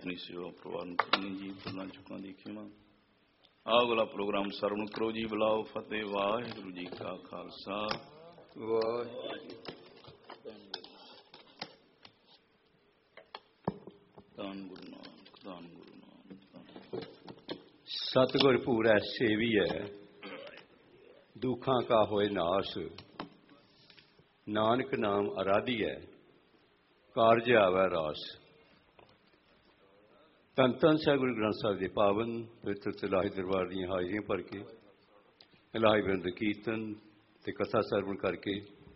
अपनी सेवा प्रवान करनी जी। भुलना चुका दी खिमा। आगला प्रोग्राम सरवण करो जी। बुलाओ फतेह। वाहिगुरू जी का खालसा धन गुरु नानक धन गुरु नानक। सतगुर पूरै सेवी है दुखा का होए नाश। नानक नाम आराधी है कारज आवे रास। धन धन साहिब गुरु ग्रंथ साहिब के पावन पवित्र इलाही दरबार दी हाजरियां भर के इलाही बिरंद कीर्तन ते कथा सरवण करके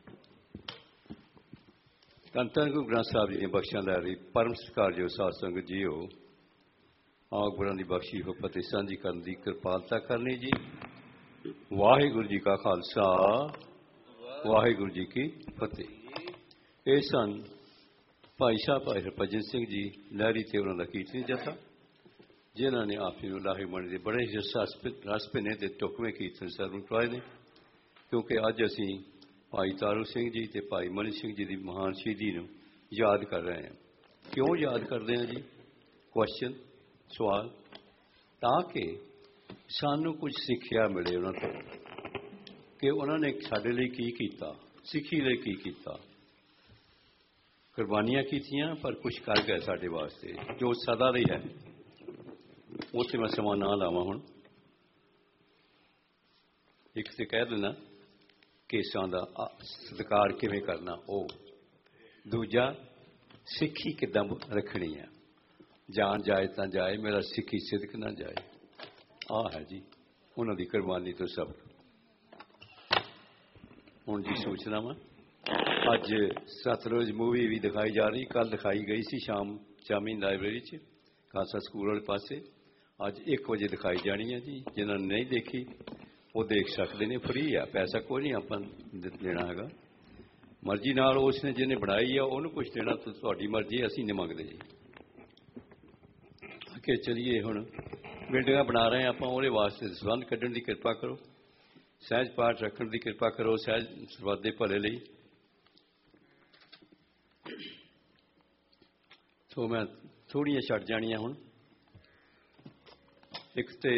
धन धन गुरु ग्रंथ साहिब जी बख्शियां लै रही परम सत्कारयोग साध संगत जीओ। आग गुरां दी बख्शी हो फतेह सांझी करन दी किरपालता करनी जी। वाहिगुरू जी का खालसा वाहिगुरू जी की फतेह। ये सन भाई साहब भाई हरभजन सिंह जी लहरी ते उन्हों का कीर्तन जथा जिन्हों ने आप जी लाहे मणि के बड़े रस भिने ते टुकवें कीर्तन सरवण करवाए ने। क्योंकि अज असी भाई तारू सिंह जी ते भाई मनी सिंह जी की महान शहीदी नूं याद कर रहे हैं। क्यों याद करते हैं जी? क्वेश्चन सवाल ताकि सानू कुछ सिक्ख्या मिले उन्होंने कि उन्होंने साडे लई की कीता, सिक्खी लई की कीता। कुर्बानियां कीतियां पर कुछ कर गए साडे वास्ते जो सदा रही है। उत्थे मैं समा ना लावां हुण। एक तो कह देना केसां दा सत्कार किवें करना ओ, दूजा सिक्खी किदां रखनी है। जान जाए तां जाए मेरा सिक्खी सिदक ना जाए। आ है जी उन्हां दी कुर्बानी तो सब। हुण जी सूचना वा अज सतलुज मूवी भी दिखाई जा रही। कल दिखाई गई सी शाम चामी लाइब्रेरी च खालसा स्कूल वाले पासे। अज 1 बजे दिखाई जानी है जी। जिन्होंने नहीं देखी वो देख सकते हैं। फ्री है, पैसा कोई नहीं अपन देना है। मर्जी नाल उसने जिन्हें बनाई है उन्होंने कुछ देना तो तुहाडी मर्जी, असीं नहीं मंगते जी। कि चलिए हुण बिल्डिंगां बना रहे हैं आपां उहदे वास्ते संबंध कड्ढण की किरपा करो। सहज पाठ रखण की किरपा करो सहज सरबत दे भले लई। तो मैं थोड़ियां छड्ड जाणियां हुण। एक ते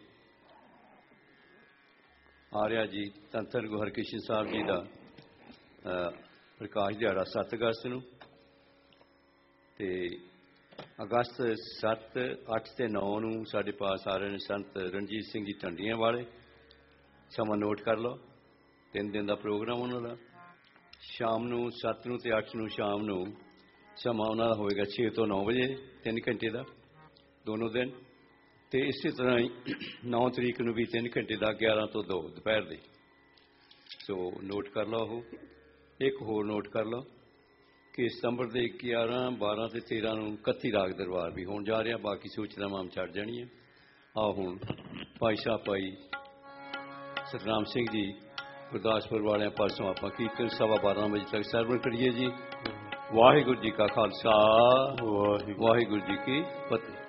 आ रहा जी धन धन गुरु हरकृष्ण साहब जी का प्रकाश दिहाड़ा 7 अगस्त नूं ते अगस्त 7, 8 ते 9 नूं साडे पास आ रहे हैं संत रणजीत सिंह जी ढंडियां वाले। समा नोट कर लो। 3 दिन का प्रोग्राम उन्होंने शाम नूं 7 नूं ते 8 नूं शाम नूं समा उन्होंने होएगा 6 तो 9 बजे 3 घंटे का दोनों दिन। तो इस तरह ही 9 तरीक नूं भी 3 घंटे का 11 तो 2 दोपहर दे। सो नोट कर लो। वो एक होर नोट कर लो कि सितंबर के 11, 12 ते 13 नूं 31 राग दरबार भी होने जा रहा। बाकी सूचना हम छड्ड जानी है। आओ हुण भाई साहब भाई सतनाम सिंह जी गुरदासपुर वाले पासों आप कीर्तन 12:15 बजे तक सरवण करिए जी। वाहिगुरू जी का खालसा वाहिगुरू जी की फतेह।